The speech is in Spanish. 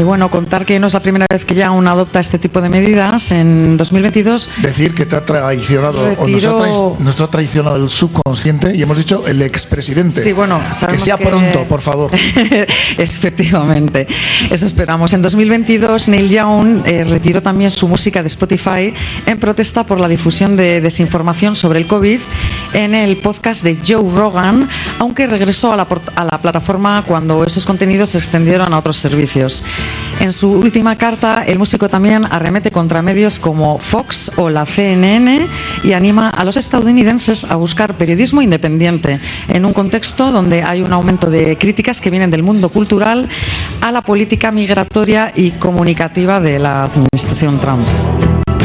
Y bueno, contar que no es la primera vez que Young adopta este tipo de medidas. En 2022... Decir que te ha traicionado, nos ha traicionado el subconsciente y hemos dicho el expresidente. Sí, bueno, que sea pronto, por favor. Efectivamente, eso esperamos. En 2022, Neil Young retiró también su música de Spotify en protesta por la difusión de desinformación sobre el COVID en el podcast de Joe Rogan, aunque regresó a la plataforma cuando esos contenidos se extendieron a otros servicios. En su última carta, el músico también arremete contra medios como Fox o la CNN y anima a los estadounidenses a buscar periodismo independiente en un contexto donde hay un aumento de críticas que vienen del mundo cultural a la política migratoria y comunicativa de la administración Trump.